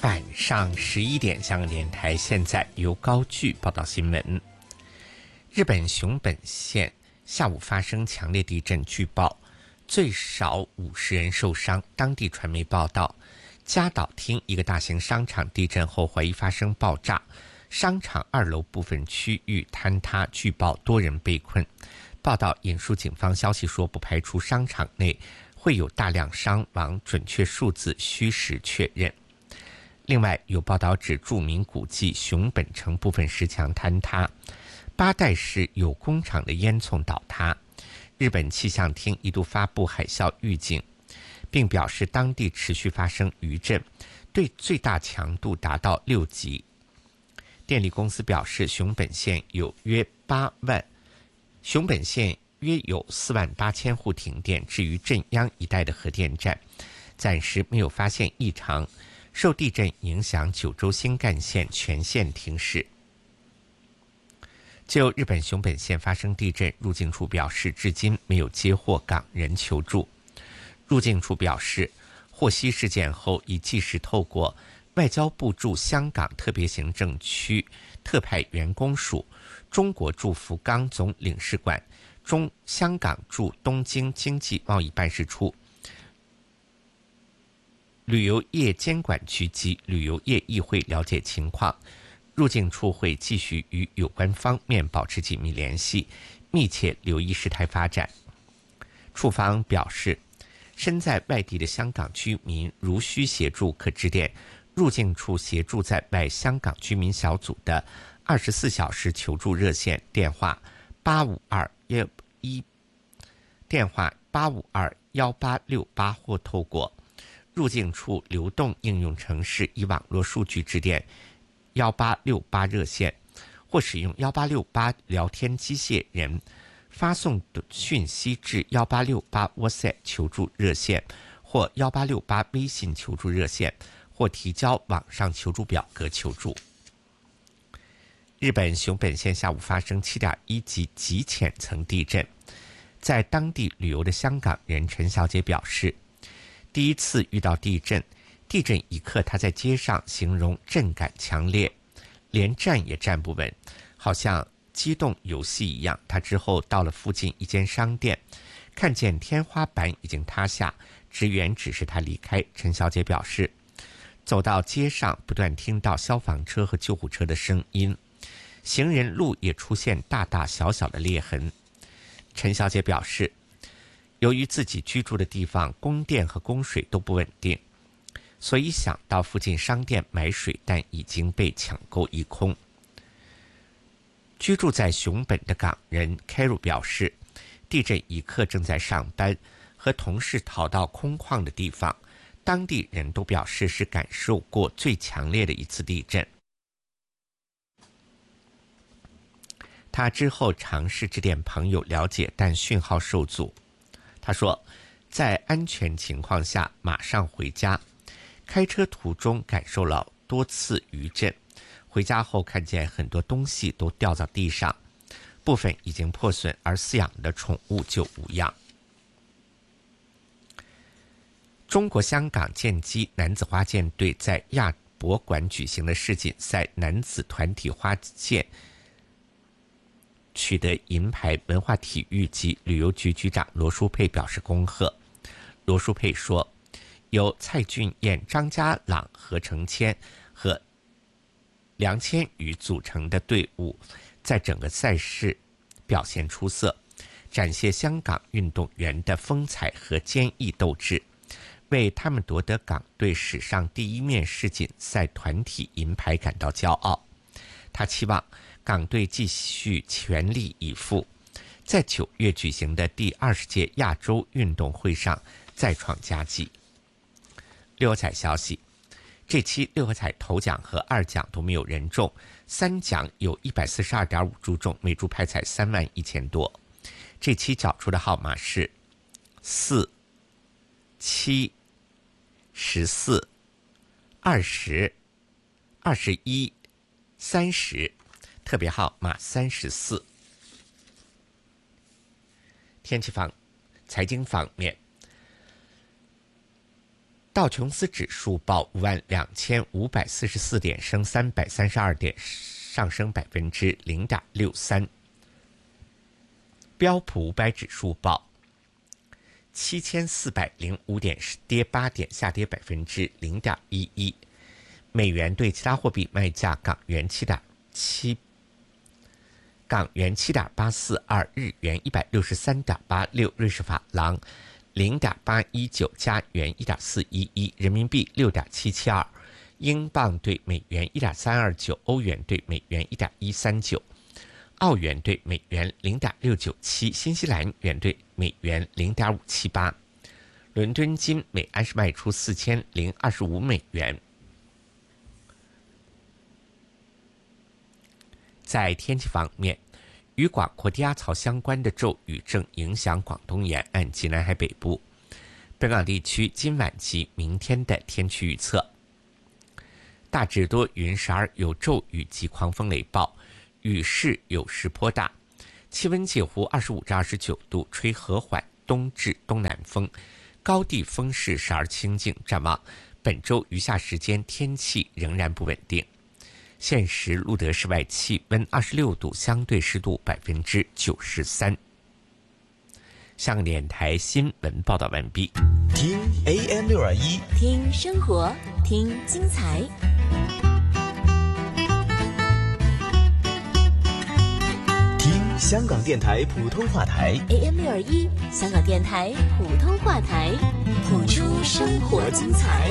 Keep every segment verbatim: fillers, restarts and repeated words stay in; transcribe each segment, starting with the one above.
晚上十一点，香港电台现在由高炬报道新闻。日本熊本县下午发生强烈地震，据报最少五十人受伤。当地传媒报道，加岛町一个大型商场地震后怀疑发生爆炸，商场二楼部分区域坍塌，据报多人被困。报道引述警方消息说，不排除商场内会有大量伤亡，准确数字需时确认。另外有报道指，著名古迹熊本城部分石墙坍塌，八代市有工厂的烟囱倒塌。日本气象厅一度发布海啸预警，并表示当地持续发生余震，对最大强度达到六级。电力公司表示，熊本县有约八万，熊本县约有四万八千户停电。至于震央一带的核电站，暂时没有发现异常。受地震影响，九州新干线全线停驶。就日本熊本县发生地震，入境处表示，至今没有接获港人求助。入境处表示，获悉事件后，已即时透过外交部驻香港特别行政区特派员公署、中国驻福冈总领事馆、中香港驻东京经济贸易办事处、旅游业监管局及旅游业议会了解情况。入境处会继续与有关方面保持紧密联系，密切留意事态发展。处方表示，身在外地的香港居民如需协助，可致电入境处协助在外香港居民小组的二十四小时求助热线电话八五二幺一电话八五二幺八六八，或透过入境处流动应用程式以网络数据致电幺八六八热线，或使用幺八六八聊天机械人发送讯息至幺八六八 WhatsApp 求助热线或幺八六八微信求助热线，或提交网上求助表格求助。日本熊本县下午发生 七点一 级极浅层地震。在当地旅游的香港人陈小姐表示，第一次遇到地震，地震一刻她在街上形容震感强烈，连站也站不稳，好像机动游戏一样。她之后到了附近一间商店，看见天花板已经塌下，职员指示她离开。陈小姐表示，走到街上不断听到消防车和救护车的声音，行人路也出现大大小小的裂痕。陈小姐表示，由于自己居住的地方供电和供水都不稳定，所以想到附近商店买水，但已经被抢购一空。居住在熊本的港人 Carol 表示，地震一刻正在上班，和同事逃到空旷的地方。当地人都表示是感受过最强烈的一次地震。他之后尝试致电朋友了解，但讯号受阻。他说，在安全情况下马上回家，开车途中感受了多次余震，回家后看见很多东西都掉到地上，部分已经破损，而饲养的宠物就无恙。中国香港剑击男子花剑队在亚博馆举行的世锦赛男子团体花剑取得银牌，文化体育及旅游局局长罗淑佩表示恭贺。罗淑佩说，由蔡俊彦、张家朗、何成谦和梁千羽组成的队伍在整个赛事表现出色，展现香港运动员的风采和坚毅斗志，为他们夺得港队史上第一面世锦赛团体银牌感到骄傲。他期望港队继续全力以赴，在九月举行的第二十届亚洲运动会上再创佳绩。六合彩消息，这期六合彩头奖和二奖都没有人中，三奖有一百四十二点五注中，每注派彩三万一千多。这期找出的号码是四、七、十四、二十、二十一、三十，特别号码三十四。天气方，财经方面， 道琼斯指数报五万两千五百四十四点，升三百三十二点，上升百分之零点六三。标普五百指数报七千四百零五点，跌八点，下跌百分之零点一一。美元对其他货币卖价：港元七点七，港元七点八四二，日元一百六十三点八六，瑞士法郎零点八一九，加元一点四一一，人民币六点七七二，英镑对美元一点三二九，欧元对美元一点一三九。澳元对美元零点六九七，新西兰元对美元零点五七八。伦敦金每安士卖出四千零二十五美元。在天气方面，与广阔低压槽相关的骤雨正影响广东沿岸及南海北部。本港地区今晚及明天的天气预测：大致多云时而有骤雨及狂风雷暴，雨势有时颇大，气温介乎二十五至二十九度，吹和缓东至东南风，高地风势时而清劲。展望本周余下时间天气仍然不稳定。现时录得室外气温二十六度，相对湿度百分之九十三。香港电台新闻报道完毕。 听 A M 六二一， 听生活，听精彩。 香港电台普通话台 A M 六二一，香港电台普通话台，谱出生活精彩。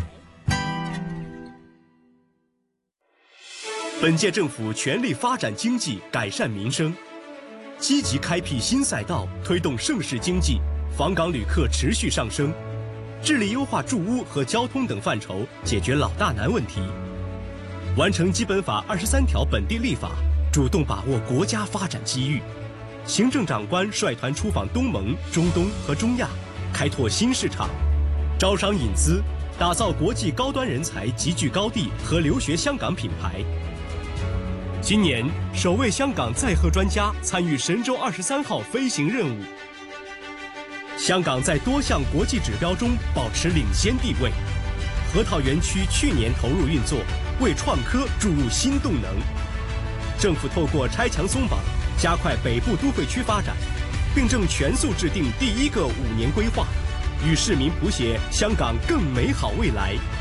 本届政府全力发展经济，改善民生，积极开辟新赛道，推动盛世经济，访港旅客持续上升，致力优化住屋和交通等范畴，解决老大难问题，完成基本法二十三条本地立法，主动把握国家发展机遇。行政长官率团出访东盟、中东和中亚，开拓新市场，招商引资，打造国际高端人才集聚高地和留学香港品牌。今年首位香港载荷专家参与神舟二十三号飞行任务。香港在多项国际指标中保持领先地位。核桃园区去年投入运作，为创科注入新动能。政府透过拆墙松绑，加快北部都会区发展，并正全速制定第一个五年规划，与市民谱写香港更美好未来。